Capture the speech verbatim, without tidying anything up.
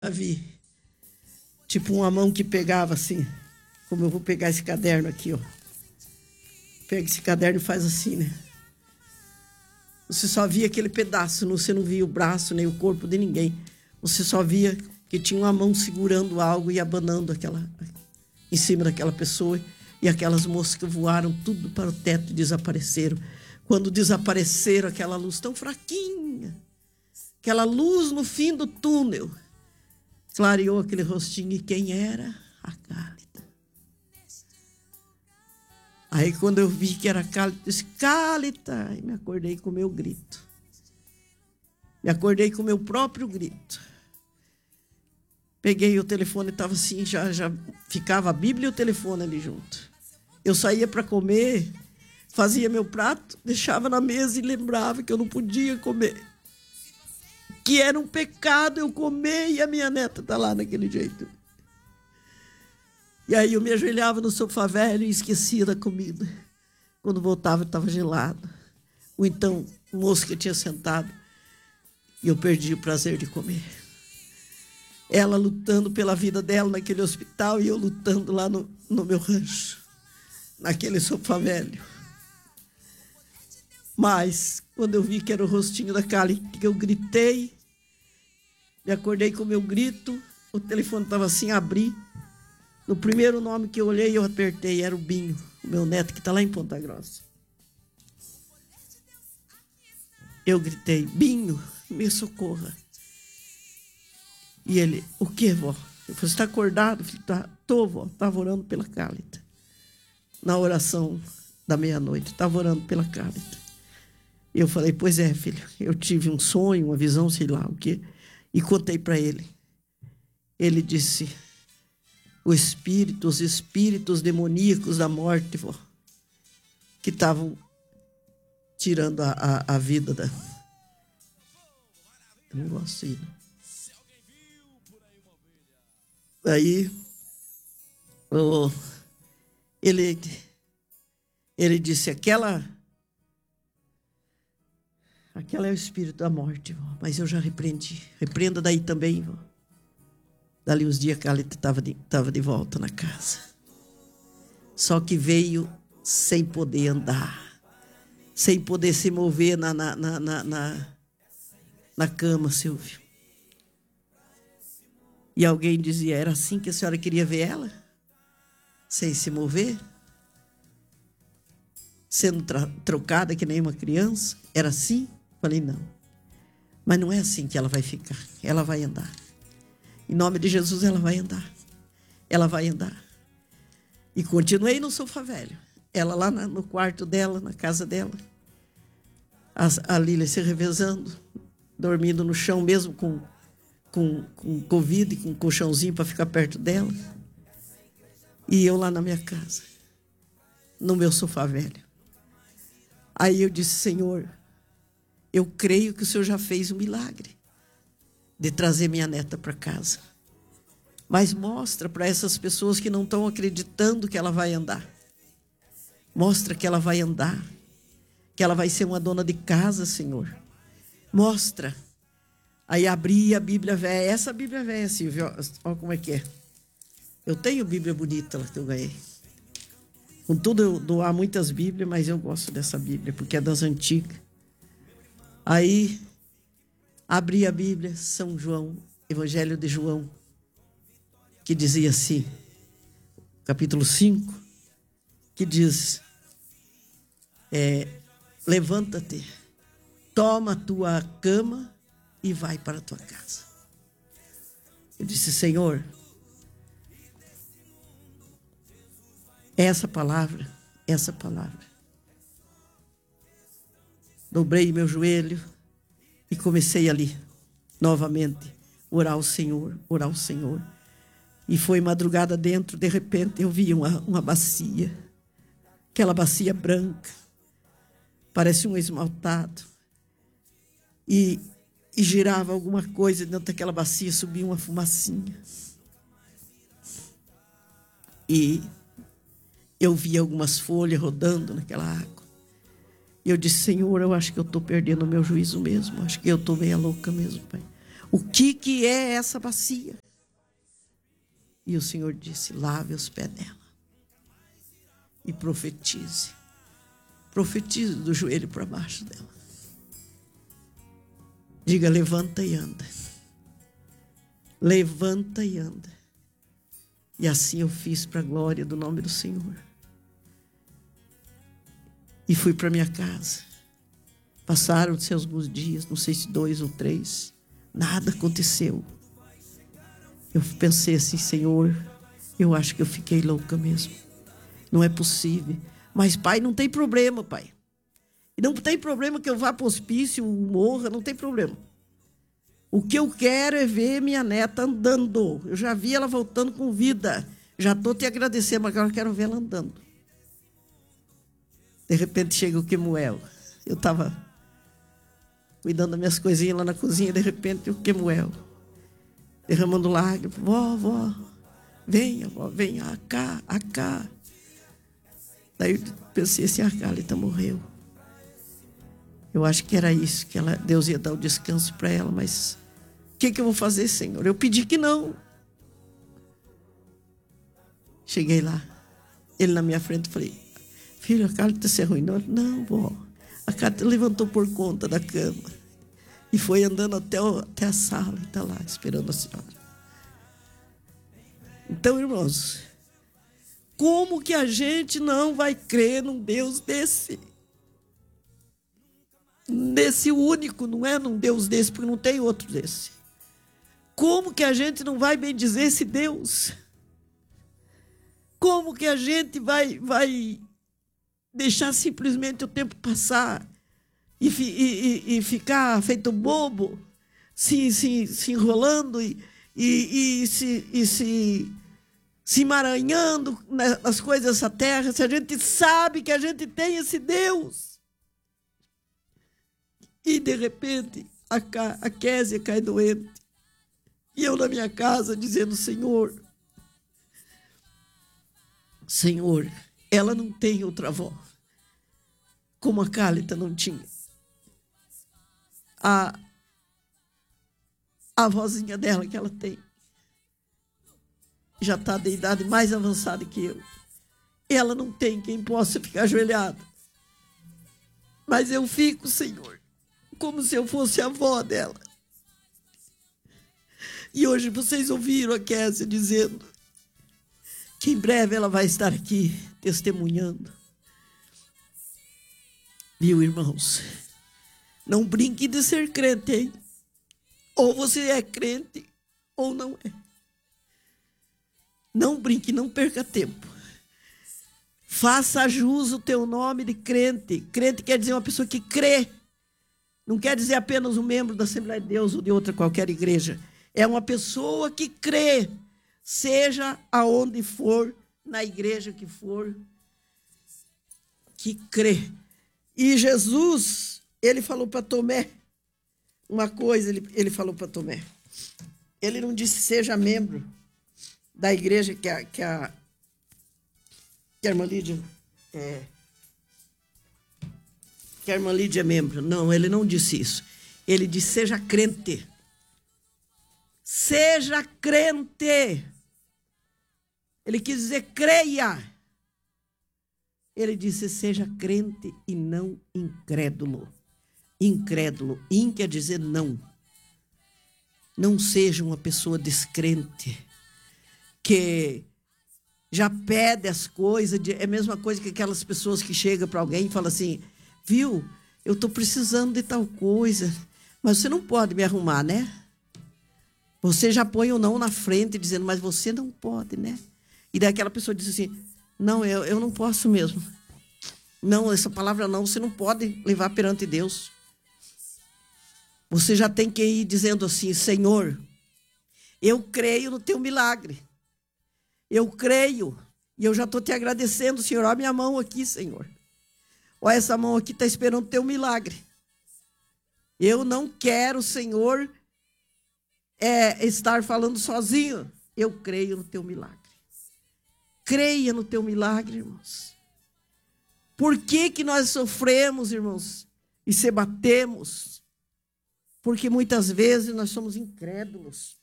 vi, tipo uma mão que pegava assim, como eu vou pegar esse caderno aqui, ó. Pega esse caderno e faz assim, né? Você só via aquele pedaço, você não via o braço nem o corpo de ninguém. Você só via que tinha uma mão segurando algo e abanando aquela, em cima daquela pessoa. E aquelas moscas voaram tudo para o teto e desapareceram. Quando desapareceram, aquela luz tão fraquinha, aquela luz no fim do túnel, clareou aquele rostinho. E quem era? A Cálida. Aí quando eu vi que era Cálida, eu disse, Cálida, e me acordei com o meu grito. Me acordei com o meu próprio grito. Peguei o telefone, estava assim, já, já ficava a Bíblia e o telefone ali junto. Eu saía para comer, fazia meu prato, deixava na mesa e lembrava que eu não podia comer. Que era um pecado eu comer e a minha neta tá lá naquele jeito. E aí eu me ajoelhava no sofá velho e esquecia da comida. Quando voltava, estava gelado. Ou então, o moço que tinha sentado e eu perdi o prazer de comer. Ela lutando pela vida dela naquele hospital e eu lutando lá no, no meu rancho, naquele sofá velho. Mas, quando eu vi que era o rostinho da Cálida, que eu gritei, me acordei com o meu grito, o telefone estava assim, abri. No primeiro nome que eu olhei, eu apertei, era o Binho, o meu neto, que está lá em Ponta Grossa. Eu gritei, Binho, me socorra. E ele, o que, vó? Eu falei, você está acordado? Eu falei, tá, tô, vó, estava orando pela Cálida. Na oração da meia-noite, estava orando pela Cálida. Eu falei, pois é, filho, eu tive um sonho, uma visão, sei lá o quê, e contei para ele. Ele disse, o espírito, os espíritos demoníacos da morte, vó, que estavam tirando a, a, a vida da... Eu não gosto de ir, não. Aí, oh, ele, ele disse, aquela, aquela é o espírito da morte, vó, mas eu já repreendi. Repreenda daí também, vó. Dali uns dias a Cálida estava de, estava de volta na casa. Só que veio sem poder andar, sem poder se mover na, na, na, na, na, na cama, Silvio. E alguém dizia, era assim que a senhora queria ver ela? Sem se mover? Sendo trocada que nem uma criança? Era assim? Falei, não. Mas não é assim que ela vai ficar. Ela vai andar. Em nome de Jesus, ela vai andar. Ela vai andar. E continuei no sofá velho. Ela lá no quarto dela, na casa dela. A Lília se revezando, dormindo no chão mesmo com... Com, com Covid, com um colchãozinho para ficar perto dela. E eu lá na minha casa, no meu sofá velho. Aí eu disse, Senhor, eu creio que o Senhor já fez um milagre de trazer minha neta para casa. Mas mostra para essas pessoas que não estão acreditando que ela vai andar. Mostra que ela vai andar, que ela vai ser uma dona de casa, Senhor. Mostra. Aí abri a Bíblia velha. Essa Bíblia velha, Silvio, olha como é que é. Eu tenho Bíblia bonita lá que eu ganhei. Contudo, eu dou a muitas Bíblias, mas eu gosto dessa Bíblia, porque é das antigas. Aí, abri a Bíblia, São João, Evangelho de João, que dizia assim, capítulo cinco, que diz, é, levanta-te, toma a tua cama e vai para a tua casa. Eu disse, Senhor, essa palavra, essa palavra. Dobrei meu joelho e comecei ali, novamente, orar ao Senhor, orar ao Senhor. E foi madrugada dentro, de repente eu vi uma, uma bacia, aquela bacia branca, parece um esmaltado. E E girava alguma coisa dentro daquela bacia, subia uma fumacinha. E eu vi algumas folhas rodando naquela água. E eu disse, Senhor, eu acho que eu estou perdendo o meu juízo mesmo. Acho que eu estou meia louca mesmo, Pai. O que, que é essa bacia? E o Senhor disse: lave os pés dela e profetize. Profetize do joelho para baixo dela. Diga: levanta e anda. Levanta e anda. E assim eu fiz para a glória do nome do Senhor. E fui para minha casa. Passaram-se alguns dias, não sei se dois ou três. Nada aconteceu. Eu pensei assim: Senhor, eu acho que eu fiquei louca mesmo. Não é possível. Mas, pai, não tem problema, pai. Não tem problema que eu vá para o hospício, morra, não tem problema. O que eu quero é ver minha neta andando. Eu já vi ela voltando com vida. Já estou te agradecendo, mas agora eu quero ver ela andando. De repente chega o Quemuel. Eu estava cuidando das minhas coisinhas lá na cozinha, de repente o Quemuel, derramando lágrimas. Vó, vó, venha, vó, venha, cá, cá. Daí eu pensei assim: a Cálita morreu. Eu acho que era isso, que ela, Deus ia dar o descanso para ela, mas o que, que eu vou fazer, Senhor? Eu pedi que não. Cheguei lá, ele na minha frente, falei: filho, a Cálita se arruinou? Não, vó. A Cálita levantou por conta da cama e foi andando até, o, até a sala e está lá esperando a senhora. Então, irmãos, como que a gente não vai crer num Deus desse? Desse único, não é num Deus desse, porque não tem outro desse. Como que a gente não vai bendizer esse Deus? Como que a gente vai, vai deixar simplesmente o tempo passar e, e, e ficar feito bobo, se, se, se enrolando e, e, e, se, e se, se emaranhando nas coisas dessa terra, se a gente sabe que a gente tem esse Deus? E, de repente, a, a Késia cai doente. E eu na minha casa dizendo: Senhor, Senhor, ela não tem outra avó, como a Cálita não tinha. A, a avózinha dela que ela tem já está de idade mais avançada que eu. Ela não tem quem possa ficar ajoelhada. Mas eu fico, Senhor, como se eu fosse a avó dela. E hoje vocês ouviram a Késia dizendo que em breve ela vai estar aqui testemunhando. Viu, irmãos? Não brinque de ser crente, hein? Ou você é crente ou não é. Não brinque, não perca tempo. Faça jus o teu nome de crente. Crente quer dizer uma pessoa que crê. Não quer dizer apenas um membro da Assembleia de Deus ou de outra qualquer igreja. É uma pessoa que crê, seja aonde for, na igreja que for, que crê. E Jesus, ele falou para Tomé uma coisa, ele, ele falou para Tomé. Ele não disse: seja membro da igreja que a, que a, que a irmã Lídia é... que a irmã Lídia é membro. Não, ele não disse isso. Ele disse: seja crente. Seja crente. Ele quis dizer creia. Ele disse: seja crente e não incrédulo. Incrédulo. In quer dizer não. Não seja uma pessoa descrente, que já pede as coisas. De, é a mesma coisa que aquelas pessoas que chegam para alguém e falam assim: viu, eu estou precisando de tal coisa, mas você não pode me arrumar, né? Você já põe o não na frente, dizendo: mas você não pode, né? E daí aquela pessoa diz assim: não, eu, eu não posso mesmo. Não, essa palavra não, você não pode levar perante Deus. Você já tem que ir dizendo assim: Senhor, eu creio no teu milagre. Eu creio. E eu já estou te agradecendo, Senhor. Olha a minha mão aqui, Senhor. Olha, essa mão aqui está esperando o teu milagre. Eu não quero, Senhor, é, estar falando sozinho. Eu creio no teu milagre. Creia no teu milagre, irmãos. Por que que nós sofremos, irmãos, e se batemos? Porque muitas vezes nós somos incrédulos.